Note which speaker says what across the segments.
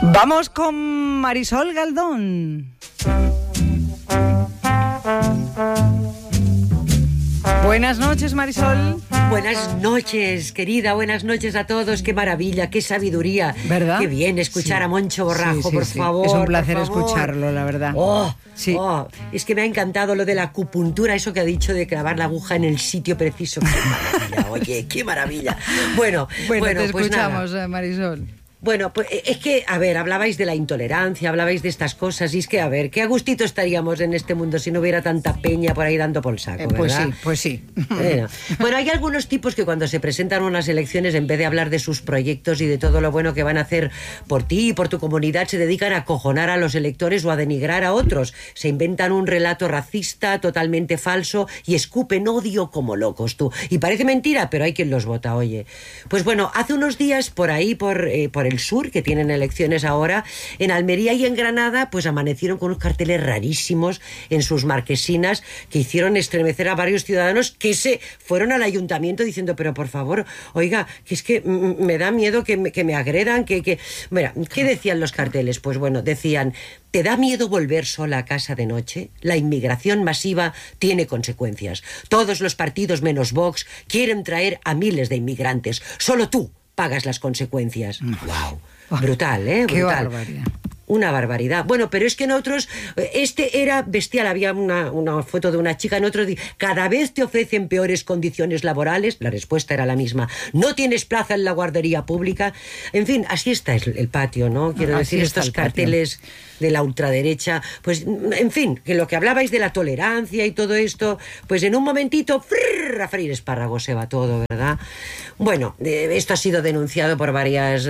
Speaker 1: Vamos con Marisol Galdón. Buenas noches, Marisol.
Speaker 2: Buenas noches, querida, buenas noches a todos. Qué maravilla, qué sabiduría.
Speaker 1: ¿Verdad?
Speaker 2: Qué bien escuchar a Moncho Borrajo, por favor.
Speaker 1: Es un placer
Speaker 2: por favor.
Speaker 1: escucharlo, la verdad.
Speaker 2: Es que me ha encantado lo de la acupuntura, eso que ha dicho de clavar la aguja en el sitio preciso. Qué maravilla, oye, qué maravilla. Bueno,
Speaker 1: te
Speaker 2: pues
Speaker 1: escuchamos,
Speaker 2: nada.
Speaker 1: Marisol.
Speaker 2: Bueno, pues es que, a ver, hablabais de la intolerancia, hablabais de estas cosas, y es que, a ver, qué a gustito estaríamos en este mundo si no hubiera tanta peña por ahí dando por saco, ¿verdad?
Speaker 1: Pues sí.
Speaker 2: Bueno, hay algunos tipos que cuando se presentan a unas elecciones, en vez de hablar de sus proyectos y de todo lo bueno que van a hacer por ti y por tu comunidad, se dedican a acojonar a los electores o a denigrar a otros. Se inventan un relato racista totalmente falso y escupen odio como locos, tú. Y parece mentira, pero hay quien los vota, oye. Pues bueno, hace unos días por ahí, por el sur, que tienen elecciones ahora, en Almería y en Granada, pues amanecieron con unos carteles rarísimos en sus marquesinas que hicieron estremecer a varios ciudadanos que se fueron al ayuntamiento diciendo, pero por favor, oiga, que es que me da miedo que me agredan, Mira, ¿qué decían los carteles? Pues bueno, decían: ¿te da miedo volver sola a casa de noche? La inmigración masiva tiene consecuencias. Todos los partidos menos Vox quieren traer a miles de inmigrantes. Solo tú pagas las consecuencias. ¡Wow! Brutal, ¿eh?
Speaker 1: ¡Qué
Speaker 2: brutal.
Speaker 1: barbaridad!
Speaker 2: Una barbaridad. Bueno, pero es que en otros, este era bestial. Había una foto de una chica, en otro, cada vez te ofrecen peores condiciones laborales. La respuesta era la misma: no tienes plaza en la guardería pública. En fin, así está el patio, ¿no? Quiero decir, estos carteles de la ultraderecha. Pues, en fin, que lo que hablabais de la tolerancia y todo esto, pues en un momentito, a freír espárragos se va todo, ¿verdad? Bueno, esto ha sido denunciado por varias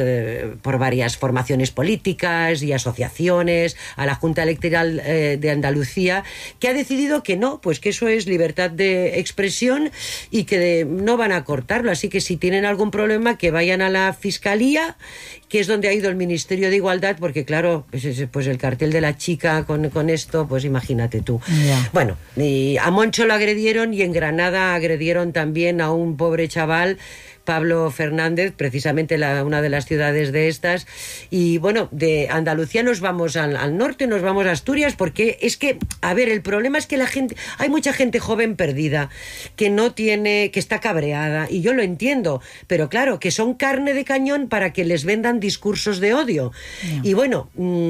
Speaker 2: formaciones políticas y asociaciones, a la Junta Electoral de Andalucía, que ha decidido que no, pues que eso es libertad de expresión y que no van a cortarlo. Así que si tienen algún problema, que vayan a la Fiscalía, que es donde ha ido el Ministerio de Igualdad, porque claro, pues el cartel de la chica con esto, pues imagínate tú.
Speaker 1: Yeah.
Speaker 2: Bueno, y a Moncho lo agredieron, y en Granada agredieron también a un pobre chaval, Pablo Fernández, precisamente una de las ciudades de estas. Y bueno, de Andalucía nos vamos al norte, nos vamos a Asturias, porque es que, a ver, el problema es que hay mucha gente joven perdida, que está cabreada, y yo lo entiendo, pero claro, que son carne de cañón para que les vendan discursos de odio. Y bueno,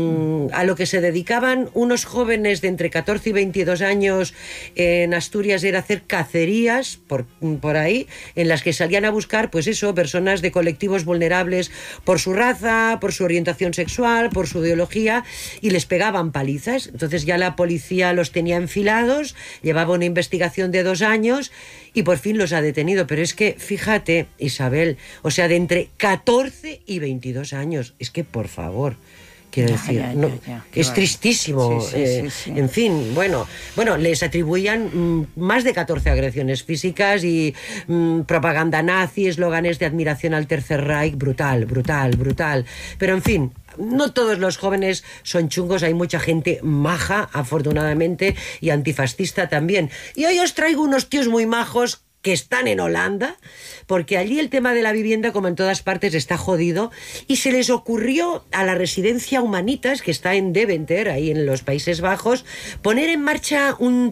Speaker 2: a lo que se dedicaban unos jóvenes de entre 14 y 22 años en Asturias era hacer cacerías por ahí, en las que salían a buscar, pues eso, personas de colectivos vulnerables por su raza, por su orientación sexual, por su ideología, y les pegaban palizas. Entonces ya la policía los tenía enfilados, llevaba una investigación de 2 años y por fin los ha detenido. Pero es que, fíjate, Isabel, o sea, de entre 14 y 22 años, es que, por favor... Quiero decir, es tristísimo.
Speaker 1: Sí.
Speaker 2: En fin, bueno, les atribuían más de 14 agresiones físicas y propaganda nazi, eslóganes de admiración al Tercer Reich, brutal. Pero en fin, no todos los jóvenes son chungos, hay mucha gente maja, afortunadamente, y antifascista también. Y hoy os traigo unos tíos muy majos que están en Holanda, porque allí el tema de la vivienda, como en todas partes, está jodido, y se les ocurrió a la Residencia Humanitas, que está en Deventer, ahí en los Países Bajos, poner en marcha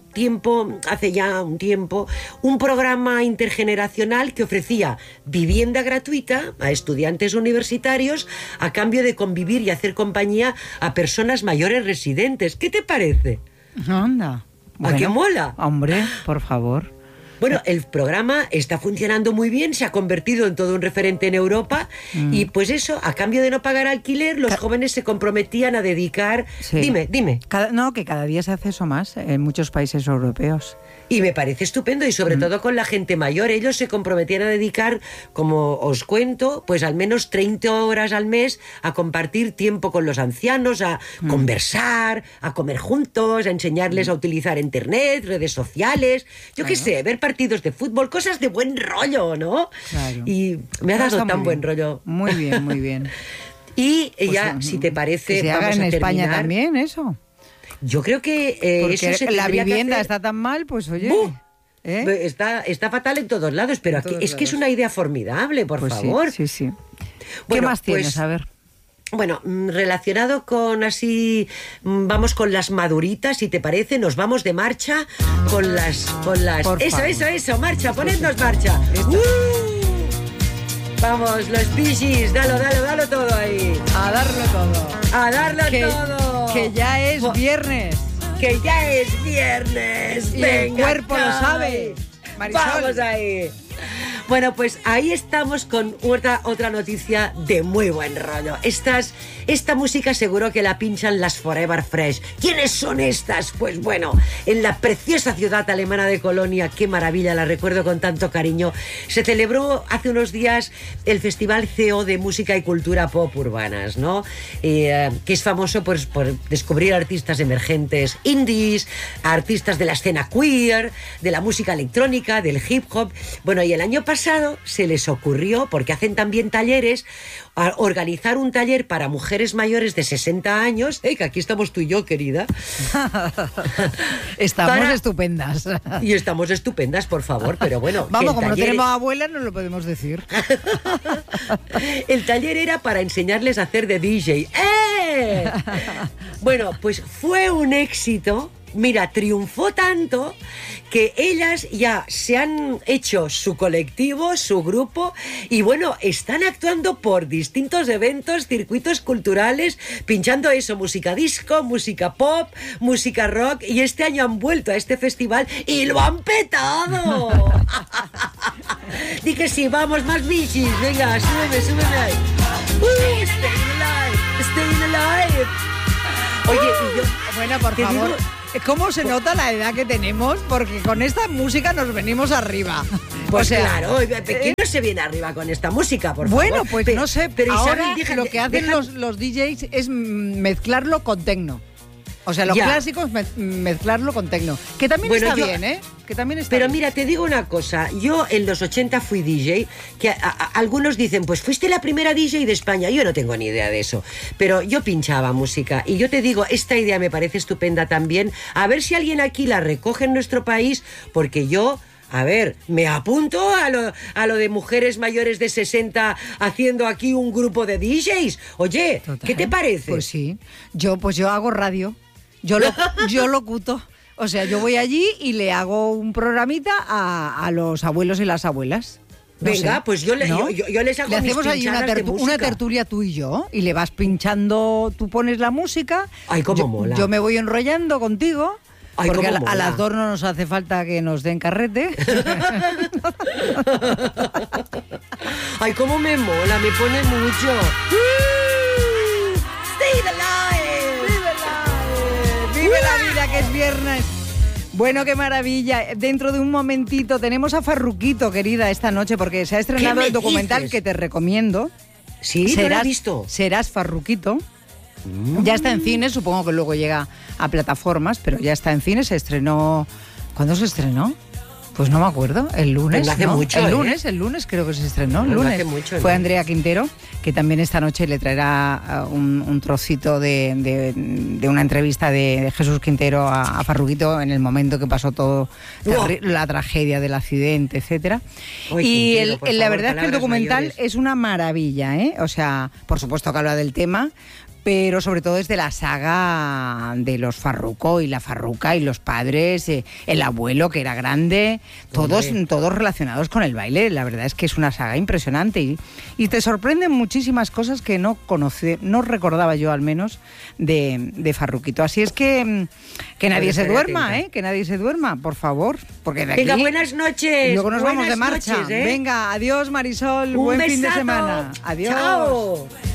Speaker 2: hace ya un tiempo, un programa intergeneracional que ofrecía vivienda gratuita a estudiantes universitarios a cambio de convivir y hacer compañía a personas mayores residentes. ¿Qué te parece?
Speaker 1: Anda.
Speaker 2: ¿A qué mola?
Speaker 1: Hombre, por favor.
Speaker 2: Bueno, el programa está funcionando muy bien, se ha convertido en todo un referente en Europa, y pues eso, a cambio de no pagar alquiler, los jóvenes se comprometían a dedicar... Sí. Dime.
Speaker 1: Que cada día se hace eso más en muchos países europeos.
Speaker 2: Y me parece estupendo, y sobre todo con la gente mayor. Ellos se comprometían a dedicar, como os cuento, pues al menos 30 horas al mes a compartir tiempo con los ancianos, a conversar, a comer juntos, a enseñarles a utilizar internet, redes sociales, yo qué sé, ver partidos de fútbol, cosas de buen rollo, ¿no?
Speaker 1: Claro.
Speaker 2: Y me ha dado tan buen rollo.
Speaker 1: Muy bien.
Speaker 2: Y pues ya, si te parece,
Speaker 1: que se haga en España también, eso.
Speaker 2: Yo creo que
Speaker 1: porque
Speaker 2: eso se
Speaker 1: la vivienda
Speaker 2: hacer...
Speaker 1: está tan mal, pues oye...
Speaker 2: Está fatal en todos lados, pero aquí es que es una idea formidable, por favor.
Speaker 1: Sí.
Speaker 2: Bueno,
Speaker 1: ¿qué más tienes? A ver.
Speaker 2: Bueno, relacionado con así, vamos con las maduritas, si te parece, nos vamos de marcha con las... Eso, marcha, ponednos marcha. Vamos, los Bee Gees, dalo todo ahí.
Speaker 1: A darlo todo.
Speaker 2: A darlo todo.
Speaker 1: Que ya es viernes.
Speaker 2: Que ya es viernes.
Speaker 1: Y
Speaker 2: Venga,
Speaker 1: el cuerpo lo sabe. Marisol.
Speaker 2: Vamos ahí. Bueno, pues ahí estamos con otra noticia de muy buen rollo. Esta música seguro que la pinchan las Forever Fresh. ¿Quiénes son estas? Pues bueno, en la preciosa ciudad alemana de Colonia, qué maravilla, la recuerdo con tanto cariño, se celebró hace unos días el Festival CO de Música y Cultura Pop Urbanas, ¿no? Que es famoso pues, por descubrir artistas emergentes indies, artistas de la escena queer, de la música electrónica, del hip hop. Bueno, y el año pasado se les ocurrió, porque hacen también talleres, a organizar un taller para mujeres mayores de 60 años. Que aquí estamos tú y yo, querida.
Speaker 1: Estamos estupendas.
Speaker 2: Y estamos estupendas, por favor, pero bueno.
Speaker 1: Vamos, como no tenemos abuelas, no lo podemos decir.
Speaker 2: El taller era para enseñarles a hacer de DJ. Bueno, pues fue un éxito. Mira, triunfó tanto que ellas ya se han hecho su colectivo, su grupo, y bueno, están actuando por distintos eventos, circuitos culturales, pinchando eso, música disco, música pop, música rock, y este año han vuelto a este festival y lo han petado. Di que sí, vamos, más bichis, venga, súbeme ahí. Stay alive. Oye, y yo...
Speaker 1: Bueno, por favor... ¿Cómo se nota la edad que tenemos? Porque con esta música nos venimos arriba.
Speaker 2: Pues claro, ¿quién no se viene arriba con esta música, por favor?
Speaker 1: Bueno, pues no sé, pero ahora lo que hacen los DJs es mezclarlo con tecno. O sea, lo clásico es mezclarlo con tecno. Que también está bien, ¿eh? Que también está
Speaker 2: pero
Speaker 1: bien.
Speaker 2: Mira, te digo una cosa. Yo en los 80 fui DJ, que algunos dicen, pues fuiste la primera DJ de España. Yo no tengo ni idea de eso. Pero yo pinchaba música. Y yo te digo, esta idea me parece estupenda también. A ver si alguien aquí la recoge en nuestro país, porque yo... A ver, me apunto a lo de mujeres mayores de 60 haciendo aquí un grupo de DJs. Oye, total, ¿qué te parece?
Speaker 1: Pues sí. Yo hago radio. Yo locuto. O sea, yo voy allí y le hago un programita a los abuelos y las abuelas. No
Speaker 2: Venga,
Speaker 1: sé,
Speaker 2: pues yo les hago
Speaker 1: le hacemos ahí una tertulia tú y yo, y le vas pinchando, tú pones la música.
Speaker 2: Ay, cómo mola.
Speaker 1: Yo me voy enrollando contigo.
Speaker 2: Ay,
Speaker 1: porque a las dos no nos hace falta que nos den carrete.
Speaker 2: Ay, cómo me mola, me pone mucho. Stay alive.
Speaker 1: Vive la vida, que es viernes. Bueno, qué maravilla. Dentro de un momentito tenemos a Farruquito, querida, esta noche, porque se ha estrenado el documental que te recomiendo.
Speaker 2: Sí, ¿no lo has visto?
Speaker 1: Serás Farruquito. Ya está en cines, supongo que luego llega a plataformas, pero ya está en cines, se estrenó... ¿Cuándo se estrenó? Pues no me acuerdo, el lunes,
Speaker 2: hace
Speaker 1: ¿no?
Speaker 2: mucho,
Speaker 1: el lunes creo que se estrenó, el lunes.
Speaker 2: Hace mucho,
Speaker 1: fue Andrea Quintero, que también esta noche le traerá un trocito de una entrevista de Jesús Quintero a Farruquito en el momento que pasó todo, la tragedia del accidente, etcétera. Y la verdad es que el documental es una maravilla, ¿eh? O sea, por supuesto que habla del tema, pero sobre todo es de la saga de los Farruko y la Farruca y los padres, el abuelo que era grande, todos relacionados con el baile. La verdad es que es una saga impresionante y te sorprenden muchísimas cosas que no recordaba yo al menos de Farruquito. Así es que nadie se duerma, que nadie se duerma, por favor, porque de aquí...
Speaker 2: Venga, buenas noches.
Speaker 1: Luego nos vamos de marcha.
Speaker 2: Noches,
Speaker 1: Venga, adiós Marisol, buen fin de semana. Adiós.
Speaker 2: Chao.